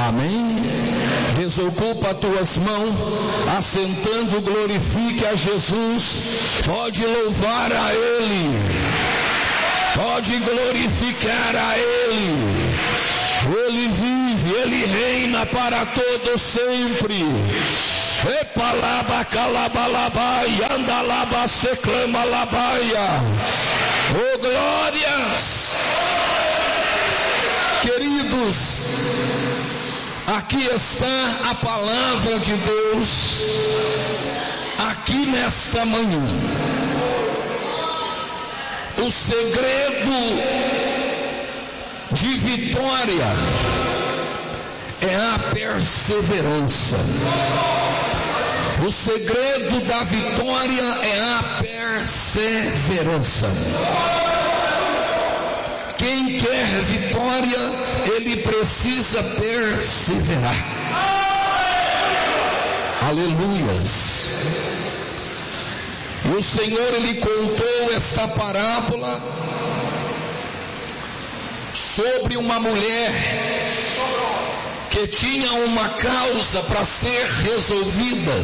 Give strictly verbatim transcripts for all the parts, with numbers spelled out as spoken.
Amém? Desocupa tuas mãos, assentando, glorifique a Jesus. Pode louvar a Ele, pode glorificar a Ele. Ele vive, Ele reina para todo sempre. Epalaba calabalabai, andalaba seclama labaia. Oh glórias! Queridos, aqui está a palavra de Deus, aqui nesta manhã. O segredo de vitória é a perseverança. O segredo da vitória é a perseverança. Quem quer vitória, ele precisa perseverar. Aleluias. E o Senhor, Ele contou essa parábola sobre uma mulher que tinha uma causa para ser resolvida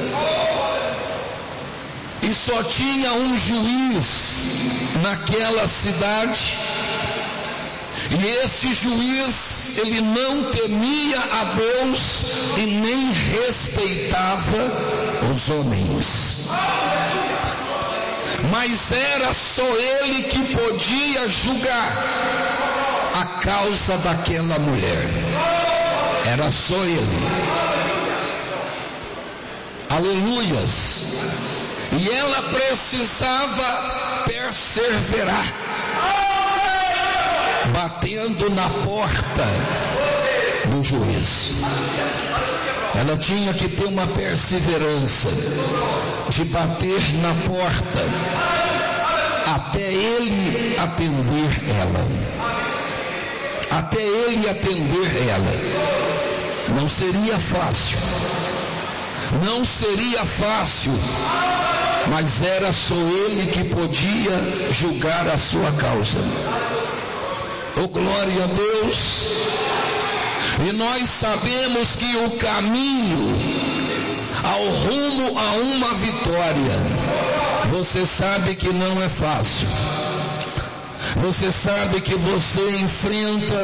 e só tinha um juiz naquela cidade, e esse juiz, ele não temia a Deus e nem respeitava os homens, mas era só ele que podia julgar a causa daquela mulher. Era só ele. Aleluias. E ela precisava perseverar, batendo na porta do juiz. Ela tinha que ter uma perseverança de bater na porta até ele atender ela. Até ele atender ela. Não seria fácil. Não seria fácil. Mas era só ele que podia julgar a sua causa. Oh, glória a Deus. E nós sabemos que o caminho ao rumo a uma vitória, você sabe que não é fácil. Você sabe que você enfrenta,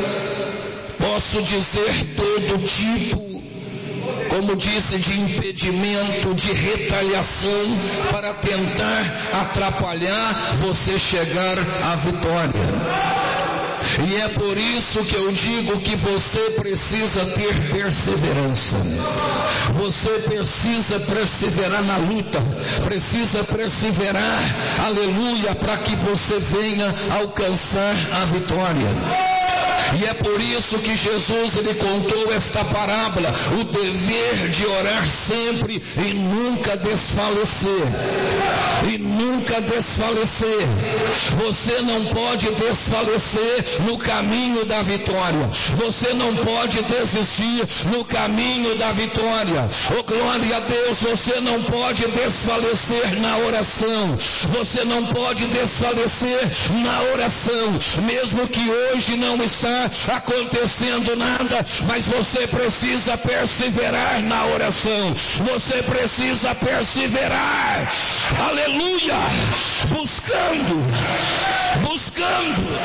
posso dizer, todo tipo, como disse, de impedimento, de retaliação, para tentar atrapalhar você chegar à vitória. E é por isso que eu digo que você precisa ter perseverança. Você precisa perseverar na luta, precisa perseverar, aleluia, para que você venha alcançar a vitória. E é por isso que Jesus, ele contou esta parábola, o dever de orar sempre e nunca desfalecer. E nunca desfalecer. Você não pode desfalecer no caminho da vitória. Você não pode desistir no caminho da vitória. Oh, glória a Deus, você não pode desfalecer na oração. Você não pode desfalecer na oração, mesmo que hoje não está acontecendo nada, mas você precisa perseverar na oração. Você precisa perseverar, aleluia, buscando, buscando,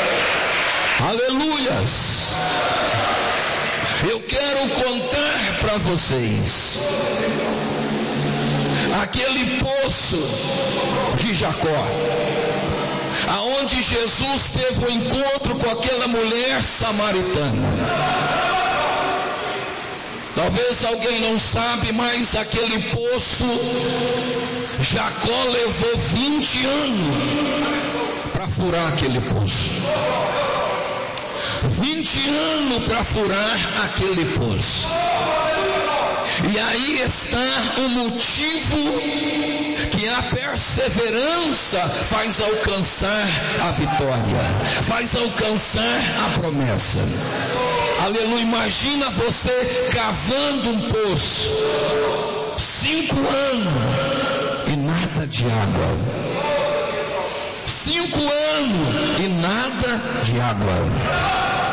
aleluias. Eu quero contar para vocês aquele poço de Jacó, aonde Jesus teve um encontro com aquela mulher samaritana. Talvez alguém não sabe, mas aquele poço, Jacó levou vinte anos para furar aquele poço. vinte anos para furar aquele poço. E aí está o motivo que a perseverança faz alcançar a vitória, faz alcançar a promessa. Aleluia, imagina você cavando um poço, cinco anos e nada de água. Cinco anos e nada de água.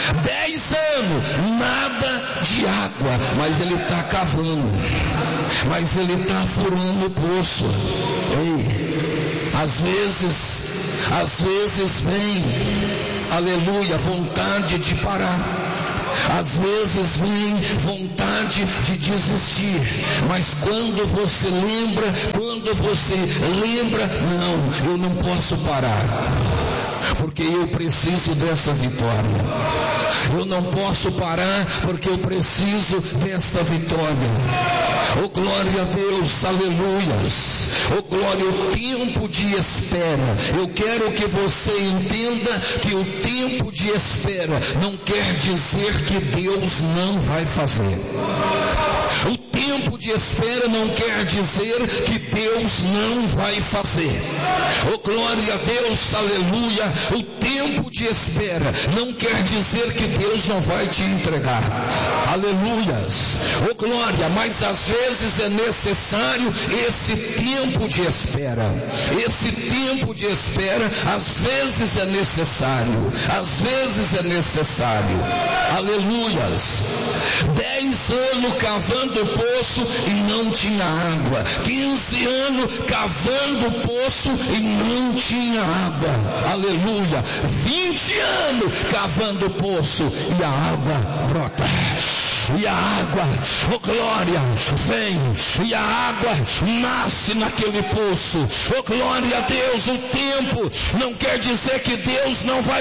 Dez anos, nada de água, mas ele está cavando, mas ele está furando o poço. Ei, às vezes, às vezes vem, aleluia, vontade de parar. Às vezes vem vontade de desistir, mas quando você lembra, quando você lembra, não, eu não posso parar, porque eu preciso dessa vitória. Eu não posso parar, porque eu preciso dessa vitória. Oh glória a Deus, aleluias. Oh glória, o tempo de espera. Eu quero que você entenda que o tempo de espera não quer dizer que Deus não vai fazer. O tempo de espera não quer dizer que Deus não vai fazer. Oh glória a Deus, aleluia. O tempo de espera não quer dizer que Deus não vai te entregar. Aleluias. Oh glória, mas às vezes é necessário esse tempo de espera. Esse tempo de espera às vezes é necessário. Às vezes é necessário. Aleluias. Dez anos cavando poço e não tinha água. Quinze anos cavando poço e não tinha água. Aleluia. Vinte anos cavando poço e a água brota. E a água, oh glória, vem, e a água nasce naquele poço. Oh glória a Deus, o tempo não quer dizer que Deus não vai